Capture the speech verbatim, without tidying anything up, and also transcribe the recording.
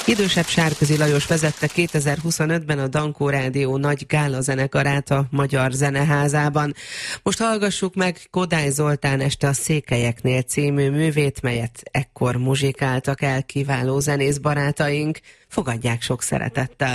Idősebb Sárközi Lajos vezette kétezer-huszonötben a Dankó Rádió nagy gála zenekarát a Magyar Zeneházában. Most hallgassuk meg Kodály Zoltán Este a Székelyeknél című művét, melyet ekkor muzsikáltak el kiváló zenész barátaink. Fogadják sok szeretettel!